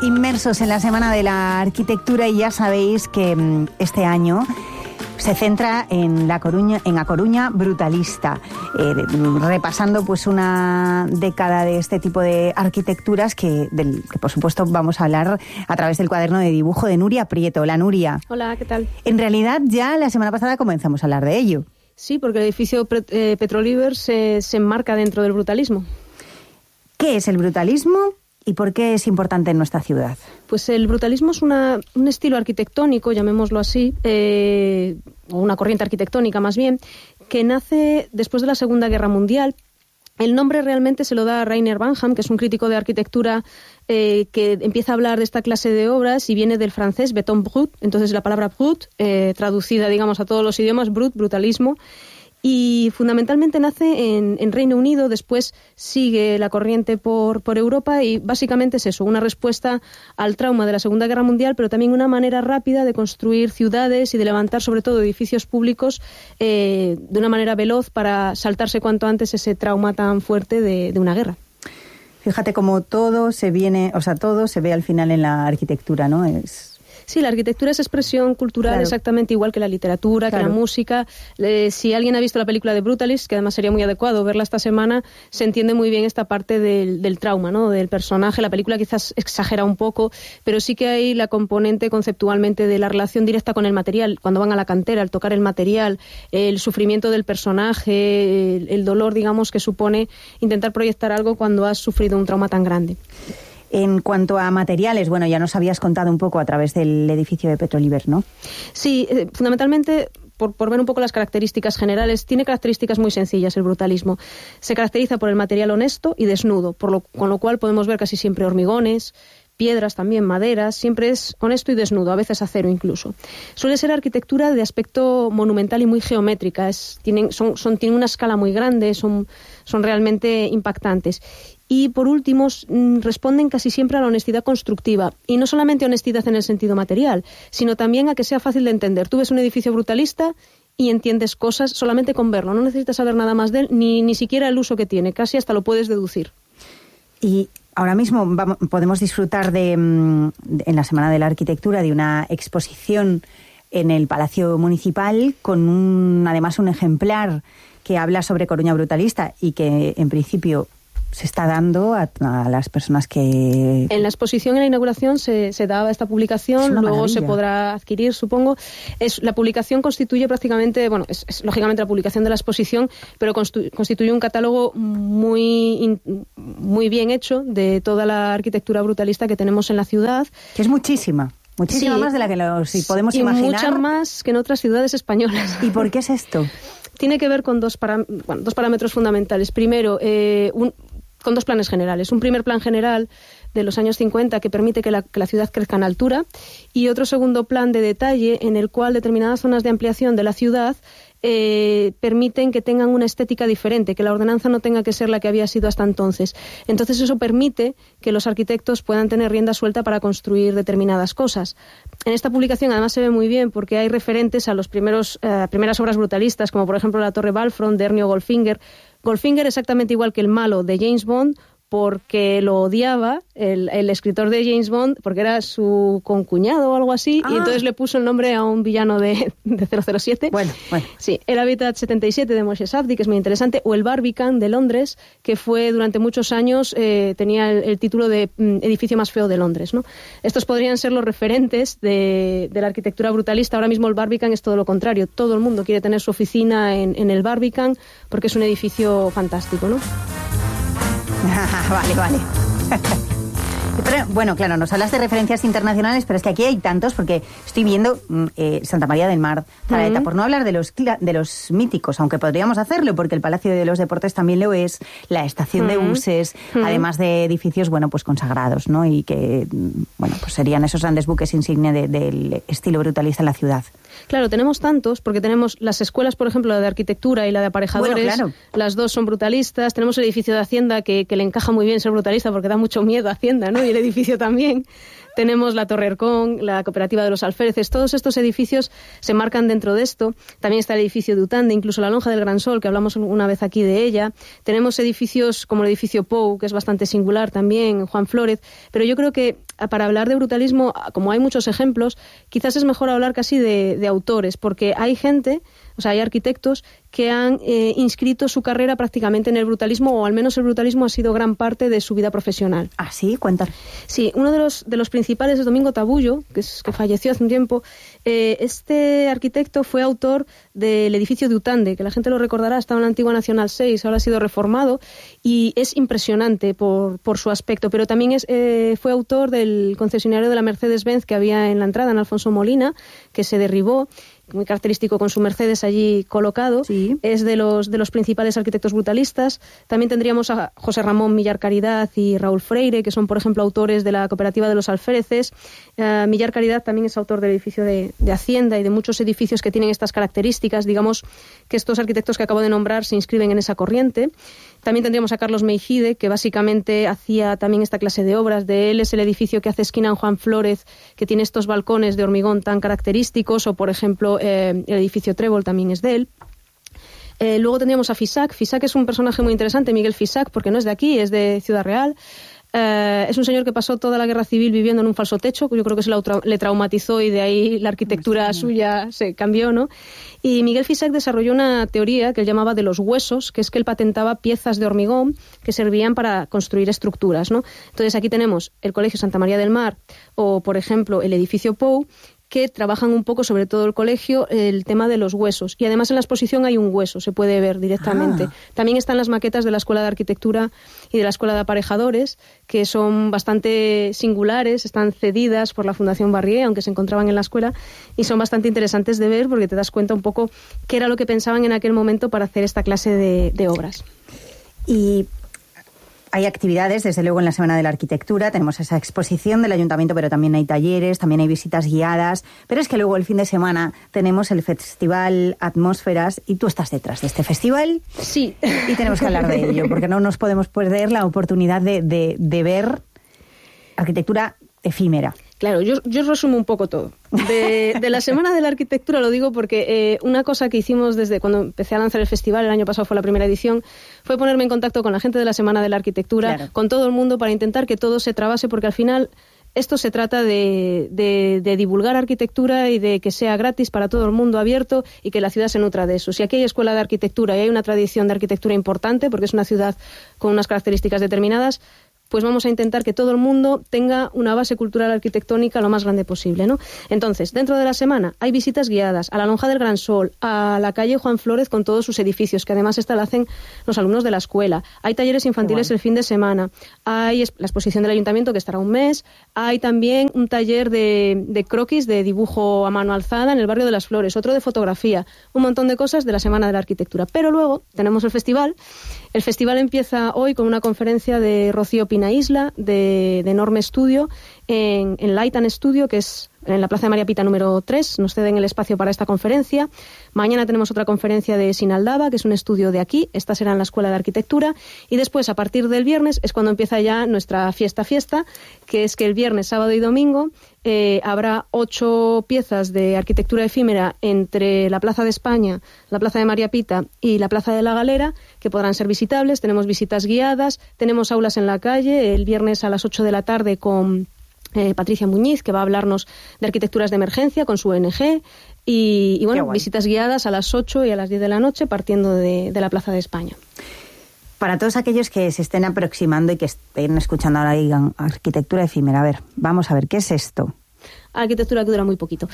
inmersos en la Semana de la Arquitectura y ya sabéis que este año se centra en A Coruña brutalista, repasando pues una década de este tipo de arquitecturas que por supuesto vamos a hablar a través del cuaderno de dibujo de Nuria Prieto. Hola, Nuria. Hola, ¿qué tal? En realidad ya la semana pasada comenzamos a hablar de ello. Sí, porque el edificio Petroliber se enmarca dentro del brutalismo. ¿Qué es el brutalismo y por qué es importante en nuestra ciudad? Pues el brutalismo es un estilo arquitectónico, llamémoslo así, o una corriente arquitectónica más bien, que nace después de la Segunda Guerra Mundial. El nombre realmente se lo da Rainer Banham, que es un crítico de arquitectura que empieza a hablar de esta clase de obras y viene del francés béton brut. Entonces la palabra brut, traducida digamos a todos los idiomas, brutalismo. Y fundamentalmente nace en Reino Unido, después sigue la corriente por Europa y básicamente es eso, una respuesta al trauma de la Segunda Guerra Mundial, pero también una manera rápida de construir ciudades y de levantar sobre todo edificios públicos de una manera veloz para saltarse cuanto antes ese trauma tan fuerte de una guerra. Fíjate cómo todo se ve al final en la arquitectura, ¿no? Sí, la arquitectura es expresión cultural, claro. Exactamente igual que la literatura, claro, que la música. Si alguien ha visto la película de Brutalist, que además sería muy adecuado verla esta semana, se entiende muy bien esta parte del trauma, ¿no? Del personaje. La película quizás exagera un poco, pero sí que hay la componente conceptualmente de la relación directa con el material. Cuando van a la cantera, al tocar el material, el sufrimiento del personaje, el dolor, digamos, que supone intentar proyectar algo cuando has sufrido un trauma tan grande. En cuanto a materiales, bueno, ya nos habías contado un poco a través del edificio de Petroliber, ¿no? Sí, fundamentalmente, por ver un poco las características generales, tiene características muy sencillas el brutalismo. Se caracteriza por el material honesto y desnudo, con lo cual podemos ver casi siempre hormigones, piedras también, maderas, siempre es honesto y desnudo, a veces acero incluso. Suele ser arquitectura de aspecto monumental y muy geométrica, tienen una escala muy grande, son realmente impactantes. Y por último, responden casi siempre a la honestidad constructiva. Y no solamente honestidad en el sentido material, sino también a que sea fácil de entender. Tú ves un edificio brutalista y entiendes cosas solamente con verlo. No necesitas saber nada más de él, ni siquiera el uso que tiene. Casi hasta lo puedes deducir. Y ahora mismo podemos disfrutar en la Semana de la Arquitectura de una exposición en el Palacio Municipal con además un ejemplar que habla sobre Coruña brutalista y que en principio se está dando a las personas que... En la exposición, en la inauguración, se daba esta publicación, luego maravilla. Se podrá adquirir, supongo. La publicación constituye prácticamente, es lógicamente la publicación de la exposición, pero constituye un catálogo muy bien hecho de toda la arquitectura brutalista que tenemos en la ciudad. Que es muchísima. Muchísima sí, más de la que podemos imaginar. Y mucha más que en otras ciudades españolas. ¿Y por qué es esto? Tiene que ver con dos parámetros fundamentales. Primero, con dos planes generales. Un primer plan general de los años 50 que permite que la ciudad crezca en altura y otro segundo plan de detalle en el cual determinadas zonas de ampliación de la ciudad permiten que tengan una estética diferente, que la ordenanza no tenga que ser la que había sido hasta entonces. Entonces eso permite que los arquitectos puedan tener rienda suelta para construir determinadas cosas. En esta publicación además se ve muy bien porque hay referentes a los primeras obras brutalistas, como por ejemplo la Torre Balfron de Ernio Goldfinger. Goldfinger exactamente igual que el malo de James Bond, porque lo odiaba el escritor de James Bond, porque era su concuñado o algo así, y entonces le puso el nombre a un villano de 007. Bueno. Sí, el Habitat 77 de Moshe Safdie, que es muy interesante, o el Barbican de Londres, que fue durante muchos años, tenía el título de edificio más feo de Londres, ¿no? Estos podrían ser los referentes de la arquitectura brutalista. Ahora mismo el Barbican es todo lo contrario. Todo el mundo quiere tener su oficina en el Barbican porque es un edificio fantástico, ¿no? Vale. Pero, bueno, claro, nos hablas de referencias internacionales, pero es que aquí hay tantos, porque estoy viendo Santa María del Mar, Zaraeta, por no hablar de los míticos, aunque podríamos hacerlo, porque el Palacio de los Deportes también lo es, la estación de buses, además de edificios, pues consagrados, ¿no? Y que, pues serían esos grandes buques insignia del estilo brutalista en la ciudad. Claro, tenemos tantos, porque tenemos las escuelas, por ejemplo, la de arquitectura y la de aparejadores, claro. Las dos son brutalistas. Tenemos el edificio de Hacienda, que le encaja muy bien ser brutalista, porque da mucho miedo a Hacienda, ¿no? Y el edificio también. Tenemos la Torre Hercón, la Cooperativa de los Alféreces. Todos estos edificios se marcan dentro de esto. También está el edificio de Utande, incluso la Lonja del Gran Sol, que hablamos una vez aquí de ella. Tenemos edificios como el edificio Pou, que es bastante singular también, Juan Flórez. Pero yo creo que para hablar de brutalismo, como hay muchos ejemplos, quizás es mejor hablar casi de autores, porque hay gente, o sea, hay arquitectos que han inscrito su carrera prácticamente en el brutalismo, o al menos el brutalismo ha sido gran parte de su vida profesional. ¿Ah, sí? Cuéntanos. Sí, uno de los principales es Domingo Tabullo, que falleció hace un tiempo. Este arquitecto fue autor del edificio de Utande, que la gente lo recordará, estaba en la antigua Nacional 6, ahora ha sido reformado, y es impresionante por su aspecto, pero también fue autor del concesionario de la Mercedes-Benz que había en la entrada, en Alfonso Molina, que se derribó, muy característico con su Mercedes allí colocado. Sí. Es de los principales arquitectos brutalistas. También tendríamos a José Ramón Millar Caridad y Raúl Freire, que son, por ejemplo, autores de la Cooperativa de los Alféreces. Millar Caridad también es autor del edificio de Hacienda y de muchos edificios que tienen estas características. Digamos que estos arquitectos que acabo de nombrar se inscriben en esa corriente. También tendríamos a Carlos Meijide, que básicamente hacía también esta clase de obras. De él es el edificio que hace esquina en Juan Flórez, que tiene estos balcones de hormigón tan característicos, o, por ejemplo, el edificio Trébol también es de él. Luego tendríamos a Fisac. Fisac es un personaje muy interesante, Miguel Fisac, porque no es de aquí, es de Ciudad Real. Es un señor que pasó toda la guerra civil viviendo en un falso techo, que yo creo que le traumatizó y de ahí la arquitectura suya se cambió, ¿no? Y Miguel Fisac desarrolló una teoría que él llamaba de los huesos, que es que él patentaba piezas de hormigón que servían para construir estructuras, ¿no? Entonces aquí tenemos el Colegio Santa María del Mar o, por ejemplo, el edificio Pou, que trabajan un poco, sobre todo el colegio, el tema de los huesos. Y además en la exposición hay un hueso, se puede ver directamente. También están las maquetas de la Escuela de Arquitectura y de la Escuela de Aparejadores, que son bastante singulares, están cedidas por la Fundación Barrié, aunque se encontraban en la escuela, y son bastante interesantes de ver porque te das cuenta un poco qué era lo que pensaban en aquel momento para hacer esta clase de obras. Y hay actividades, desde luego, en la Semana de la Arquitectura. Tenemos esa exposición del Ayuntamiento, pero también hay talleres, también hay visitas guiadas. Pero es que luego el fin de semana tenemos el Festival Atmósferas y tú estás detrás de este festival. Sí. Y tenemos que hablar de ello, porque no nos podemos perder la oportunidad de ver arquitectura efímera. Claro, yo resumo un poco todo. De la Semana de la Arquitectura lo digo porque una cosa que hicimos desde cuando empecé a lanzar el festival, el año pasado fue la primera edición, fue ponerme en contacto con la gente de la Semana de la Arquitectura, claro, con todo el mundo, para intentar que todo se trabase, porque al final esto se trata de divulgar arquitectura y de que sea gratis para todo el mundo, abierto, y que la ciudad se nutra de eso. Si aquí hay escuela de arquitectura y hay una tradición de arquitectura importante, porque es una ciudad con unas características determinadas, pues vamos a intentar que todo el mundo tenga una base cultural arquitectónica lo más grande posible, ¿no? Entonces, dentro de la semana hay visitas guiadas a la Lonja del Gran Sol, a la calle Juan Flórez con todos sus edificios, que además esta la hacen los alumnos de la escuela. Hay talleres infantiles el fin de semana. Hay la exposición del Ayuntamiento, que estará un mes. Hay también un taller de croquis, de dibujo a mano alzada en el barrio de Las Flores, otro de fotografía, un montón de cosas de la Semana de la Arquitectura. Pero luego tenemos el festival. El festival empieza hoy con una conferencia de Rocío Pina Isla, de Enorme Estudio, en Light and Studio, que es en la Plaza de María Pita número 3. Nos ceden el espacio para esta conferencia. Mañana tenemos otra conferencia de Sinaldaba, que es un estudio de aquí. Esta será en la Escuela de Arquitectura. Y después, a partir del viernes, es cuando empieza ya nuestra fiesta, que es que el viernes, sábado y domingo habrá 8 piezas de arquitectura efímera entre la Plaza de España, la Plaza de María Pita y la Plaza de la Galera, que podrán ser visitables. Tenemos visitas guiadas, tenemos aulas en la calle, el viernes a las 8 de la tarde con Patricia Muñiz, que va a hablarnos de arquitecturas de emergencia con su ONG, y bueno, visitas guiadas a las 8 y a las 10 de la noche partiendo de la Plaza de España. Para todos aquellos que se estén aproximando y que estén escuchando ahora y digan arquitectura efímera, a ver, vamos a ver, ¿qué es esto? Arquitectura que dura muy poquito.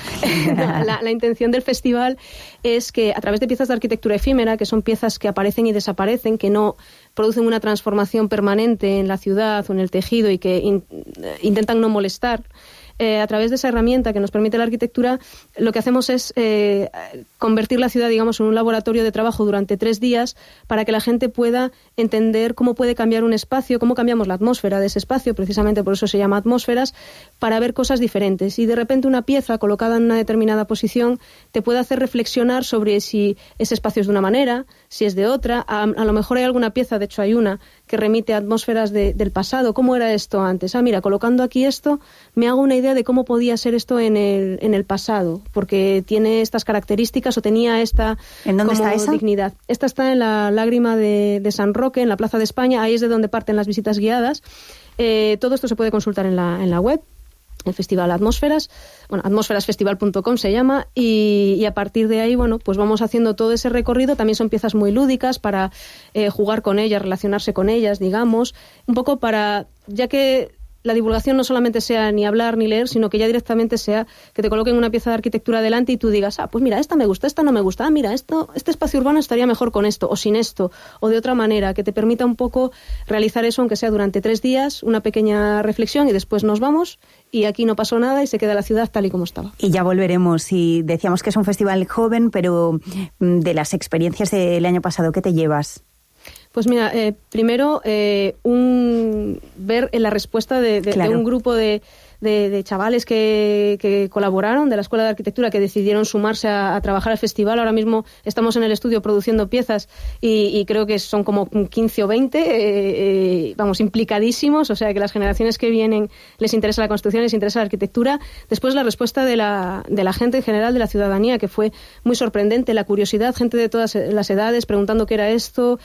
La intención del festival es que a través de piezas de arquitectura efímera, que son piezas que aparecen y desaparecen, que no producen una transformación permanente en la ciudad o en el tejido y que intentan no molestar, a través de esa herramienta que nos permite la arquitectura, lo que hacemos es convertir la ciudad, digamos, en un laboratorio de trabajo durante 3 días para que la gente pueda entender cómo puede cambiar un espacio, cómo cambiamos la atmósfera de ese espacio, precisamente por eso se llama atmósferas, para ver cosas diferentes. Y de repente una pieza colocada en una determinada posición te puede hacer reflexionar sobre si ese espacio es de una manera, si es de otra. A lo mejor hay alguna pieza, de hecho hay una, que remite a atmósferas del pasado. ¿Cómo era esto antes? Mira, colocando aquí esto, me hago una idea de cómo podía ser esto en el pasado, porque tiene estas características o tenía esta ¿En dónde está esa? Dignidad. Esta está en la Lágrima de San Roque, en la Plaza de España. Ahí es de donde parten las visitas guiadas. Todo esto se puede consultar en la web, el Festival Atmósferas, atmosferasfestival.com se llama, y a partir de ahí, bueno, pues vamos haciendo todo ese recorrido. También son piezas muy lúdicas para jugar con ellas, relacionarse con ellas, digamos, un poco para, ya que la divulgación no solamente sea ni hablar ni leer, sino que ya directamente sea que te coloquen una pieza de arquitectura delante y tú digas, pues mira, esta me gusta, esta no me gusta, mira, este espacio urbano estaría mejor con esto, o sin esto, o de otra manera, que te permita un poco realizar eso, aunque sea durante 3 días, una pequeña reflexión y después nos vamos y aquí no pasó nada y se queda la ciudad tal y como estaba. Y ya volveremos, y decíamos que es un festival joven, pero de las experiencias del año pasado, ¿qué te llevas? Pues mira, primero ver la respuesta de un grupo de chavales que colaboraron de la Escuela de Arquitectura, que decidieron sumarse a trabajar al festival. Ahora mismo estamos en el estudio produciendo piezas y creo que son como 15 o 20, implicadísimos, o sea que las generaciones que vienen les interesa la construcción, les interesa la arquitectura. Después la respuesta de la gente en general, de la ciudadanía, que fue muy sorprendente, la curiosidad, gente de todas las edades preguntando qué era esto,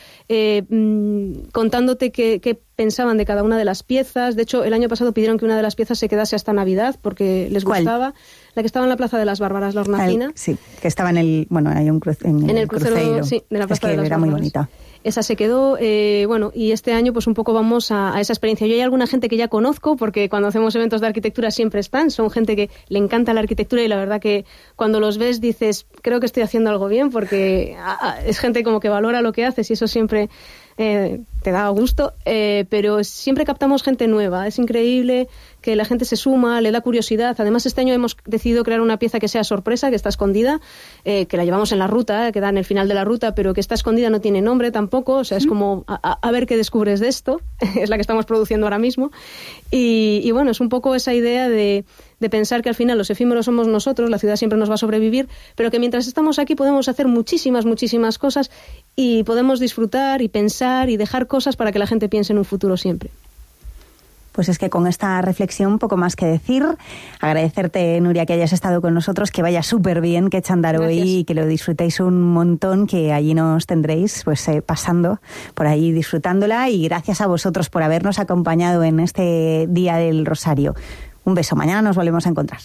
contándote qué pensaban de cada una de las piezas. De hecho, el año pasado pidieron que una de las piezas se quedase hasta Navidad porque les gustaba. La que estaba en la Plaza de las Bárbaras, la hornacina. Sí, que estaba en el cruceiro. Sí, de la Plaza de las Bárbaras. Era muy bonita. Esa se quedó, y este año pues un poco vamos a esa experiencia. Yo hay alguna gente que ya conozco, porque cuando hacemos eventos de arquitectura siempre están, son gente que le encanta la arquitectura y la verdad que cuando los ves dices, creo que estoy haciendo algo bien, porque es gente como que valora lo que haces y eso siempre te da gusto, pero siempre captamos gente nueva. Es increíble que la gente se suma, le da curiosidad. Además, este año hemos decidido crear una pieza que sea sorpresa, que está escondida, que la llevamos en la ruta, que da en el final de la ruta, pero que está escondida, no tiene nombre tampoco, o sea, es como a ver qué descubres de esto. Es la que estamos produciendo ahora mismo. Y bueno, es un poco esa idea de pensar que al final los efímeros somos nosotros, la ciudad siempre nos va a sobrevivir, pero que mientras estamos aquí podemos hacer muchísimas cosas y podemos disfrutar y pensar y dejar cosas para que la gente piense en un futuro siempre. Pues es que con esta reflexión poco más que decir. Agradecerte, Nuria, que hayas estado con nosotros, que vaya súper bien, que echan hoy y que lo disfrutéis un montón, que allí nos tendréis pues pasando por ahí disfrutándola, y gracias a vosotros por habernos acompañado en este Día del Rosario. Un beso, mañana nos volvemos a encontrar.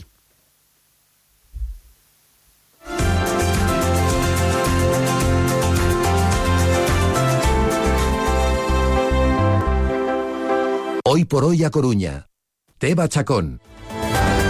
Hoy por hoy a Coruña. Teba Chacón.